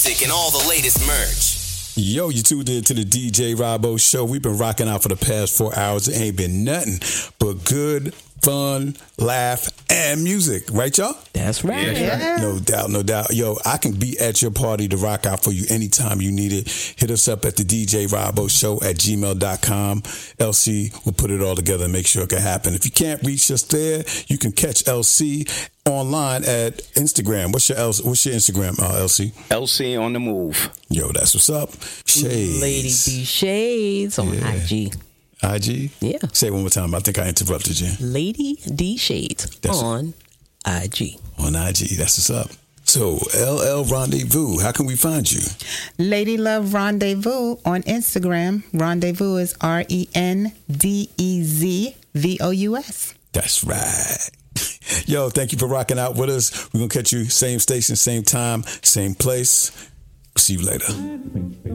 And all the latest merch. Yo, you tuned in to the DJ Robbo Show. We've been rocking out for the past 4 hours. It ain't been nothing but good, fun, laugh, and music. Right, y'all? That's right. Yeah. No doubt, no doubt. Yo, I can be at your party to rock out for you anytime you need it. Hit us up at the DJ Robbo Show at gmail.com. LC will put it all together and make sure it can happen. If you can't reach us there, you can catch LC online at Instagram. What's your Instagram, LC? LC on the move. Yo, that's what's up. Shades. Lady D Shades on IG. IG? Yeah. Say it one more time. I think I interrupted you. Lady D Shades on IG. On IG. That's what's up. So, LL Rendezvous, how can we find you? Lady Love Rendezvous on Instagram. Rendezvous is RENDEZVOUS. That's right. Yo, thank you for rocking out with us. We're going to catch you same station, same time, same place. See you later.